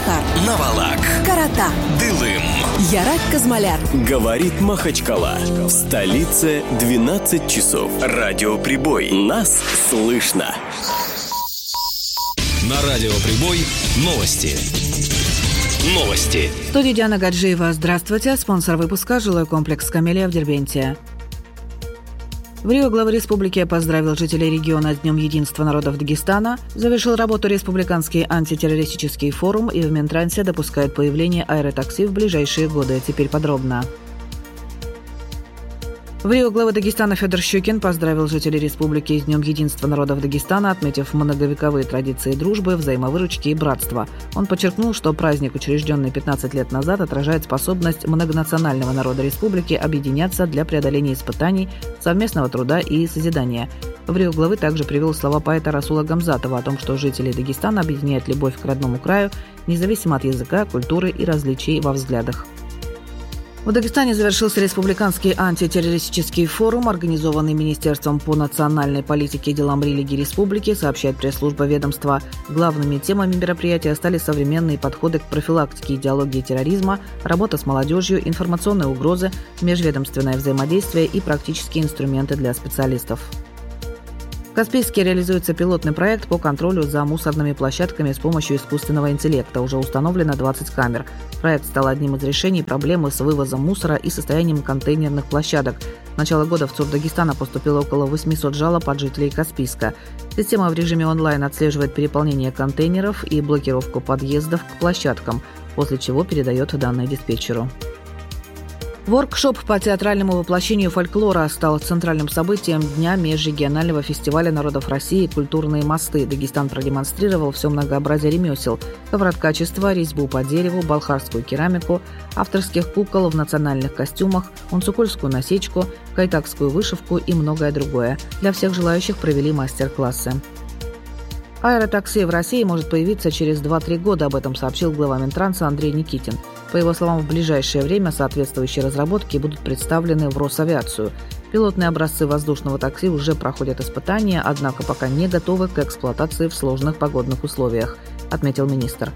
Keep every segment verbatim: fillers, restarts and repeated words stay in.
Шахар, Навалак, Карата, Дылым, Ярак Казмаляр. Говорит Махачкала. В столице двенадцать часов. Радиоприбой. Нас слышно. На Радиоприбой новости. Новости. В студии Диана Гаджиева. Здравствуйте. Спонсор выпуска – жилой комплекс «Камелия» в Дербенте. В Рио глава республики поздравил жителей региона с Днем единства народов Дагестана, завершил работу Республиканский антитеррористический форум и в Минтрансе допускает появление аэротакси в ближайшие годы. Теперь подробно. В Рио глава Дагестана Федор Щукин поздравил жителей республики с Днем единства народов Дагестана, отметив многовековые традиции дружбы, взаимовыручки и братства. Он подчеркнул, что праздник, учрежденный пятнадцать лет назад, отражает способность многонационального народа республики объединяться для преодоления испытаний, совместного труда и созидания. В Рио главы также привел слова поэта Расула Гамзатова о том, что жителей Дагестана объединяет любовь к родному краю, независимо от языка, культуры и различий во взглядах. В Дагестане завершился Республиканский антитеррористический форум, организованный Министерством по национальной политике и делам религии республики, сообщает пресс-служба ведомства. Главными темами мероприятия стали современные подходы к профилактике идеологии терроризма, работа с молодежью, информационные угрозы, межведомственное взаимодействие и практические инструменты для специалистов. В Каспийске реализуется пилотный проект по контролю за мусорными площадками с помощью искусственного интеллекта. Уже установлено двадцать камер. Проект стал одним из решений проблемы с вывозом мусора и состоянием контейнерных площадок. С начала года в ЦУР Дагестана поступило около восемьсот жалоб от жителей Каспийска. Система в режиме онлайн отслеживает переполнение контейнеров и блокировку подъездов к площадкам, после чего передает данные диспетчеру. Воркшоп по театральному воплощению фольклора стал центральным событием Дня межрегионального фестиваля народов России «Культурные мосты». Дагестан продемонстрировал все многообразие ремесел – ковроткачество, резьбу по дереву, балхарскую керамику, авторских кукол в национальных костюмах, унцукольскую насечку, кайтакскую вышивку и многое другое. Для всех желающих провели мастер-классы. Аэротакси в России может появиться через два-три года, об этом сообщил глава Минтранса Андрей Никитин. По его словам, в ближайшее время соответствующие разработки будут представлены в Росавиацию. Пилотные образцы воздушного такси уже проходят испытания, однако пока не готовы к эксплуатации в сложных погодных условиях, отметил министр.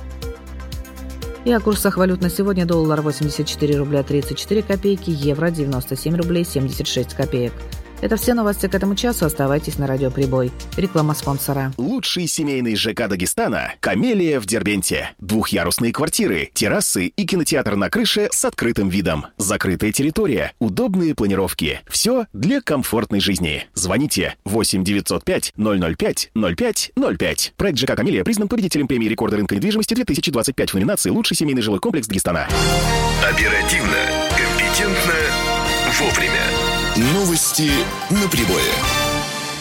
И о курсах валют на сегодня: доллар восемьдесят четыре рубля тридцать четыре копейки, евро девяносто семь рублей семьдесят шесть копеек. Это все новости к этому часу. Оставайтесь на Радиоприбой. Реклама спонсора. Лучший семейный ЖК Дагестана – «Камелия» в Дербенте. Двухъярусные квартиры, террасы и кинотеатр на крыше с открытым видом. Закрытая территория, удобные планировки. Все для комфортной жизни. Звоните восемь девятьсот пять ноль ноль пять ноль пять ноль пять. Проект ЖК «Камелия» признан победителем премии рекорда рынка недвижимости две тысячи двадцать пять в номинации «Лучший семейный жилой комплекс Дагестана». Оперативно, компетентно, вовремя. Новости на прибое.